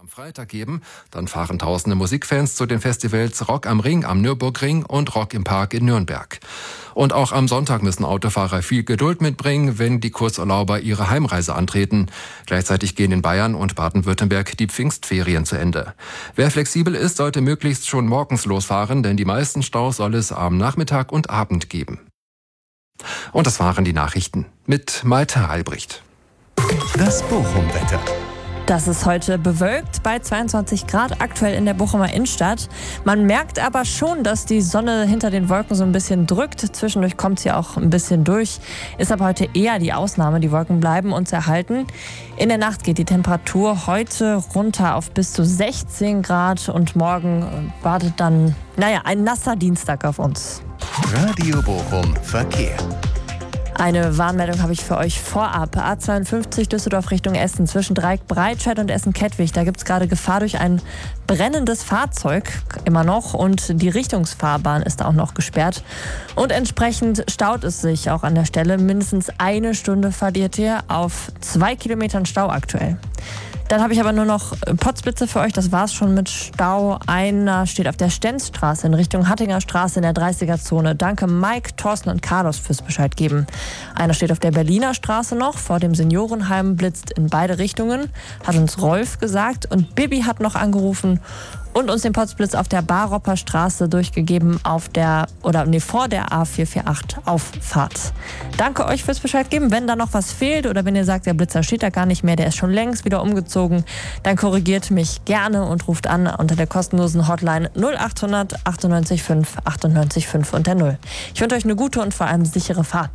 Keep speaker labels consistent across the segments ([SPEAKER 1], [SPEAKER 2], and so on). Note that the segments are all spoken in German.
[SPEAKER 1] Freitag geben. Dann fahren tausende Musikfans zu den Festivals Rock am Ring am Nürburgring und Rock im Park in Nürnberg. Und auch am Sonntag müssen Autofahrer viel Geduld mitbringen, wenn die Kurzurlauber ihre Heimreise antreten. Gleichzeitig gehen in Bayern und Baden-Württemberg die Pfingstferien zu Ende. Wer flexibel ist, sollte möglichst schon morgens losfahren, denn die meisten Staus soll es am Nachmittag und Abend geben. Und das waren die Nachrichten mit Malte Albrecht.
[SPEAKER 2] Das Bochum-Wetter.
[SPEAKER 3] Das ist heute bewölkt bei 22 Grad aktuell in der Bochumer Innenstadt. Man merkt aber schon, dass die Sonne hinter den Wolken so ein bisschen drückt. Zwischendurch kommt sie auch ein bisschen durch. Ist aber heute eher die Ausnahme. Die Wolken bleiben uns erhalten. In der Nacht geht die Temperatur heute runter auf bis zu 16 Grad. Und morgen wartet dann, ein nasser Dienstag auf uns.
[SPEAKER 2] Radio Bochum Verkehr.
[SPEAKER 3] Eine Warnmeldung habe ich für euch vorab. A52 Düsseldorf Richtung Essen zwischen Dreieck-Breitscheid und Essen-Kettwig. Da gibt es gerade Gefahr durch ein brennendes Fahrzeug immer noch und die Richtungsfahrbahn ist auch noch gesperrt. Und entsprechend staut es sich auch an der Stelle. Mindestens eine Stunde verliert ihr auf 2 Kilometern Stau aktuell. Dann habe ich aber nur noch Potzblitze für euch. Das war's schon mit Stau. Einer steht auf der Stenzstraße in Richtung Hattinger Straße in der 30er-Zone. Danke Mike, Thorsten und Carlos fürs Bescheid geben. Einer steht auf der Berliner Straße noch. Vor dem Seniorenheim blitzt in beide Richtungen. Hat uns Rolf gesagt. Und Bibi hat noch angerufen und uns den Potzblitz auf der Baropper Straße durchgegeben vor der A448 Auffahrt. Danke euch fürs Bescheid geben. Wenn da noch was fehlt oder wenn ihr sagt, der Blitzer steht da gar nicht mehr, der ist schon längst wieder umgezogen, dann korrigiert mich gerne und ruft an unter der kostenlosen Hotline 0800 98 5 98 5 und der 0. Ich wünsche euch eine gute und vor allem sichere Fahrt.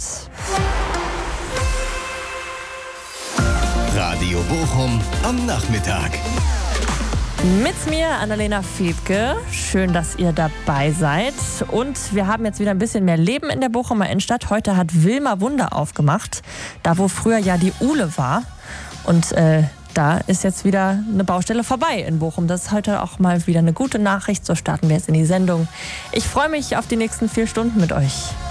[SPEAKER 2] Radio Bochum am Nachmittag.
[SPEAKER 3] Mit mir, Annalena Fiedke. Schön, dass ihr dabei seid. Und wir haben jetzt wieder ein bisschen mehr Leben in der Bochumer Innenstadt. Heute hat Wilma Wunder aufgemacht. Da, wo früher ja die Uhle war. Und da ist jetzt wieder eine Baustelle vorbei in Bochum. Das ist heute auch mal wieder eine gute Nachricht. So starten wir jetzt in die Sendung. Ich freue mich auf die nächsten 4 Stunden mit euch.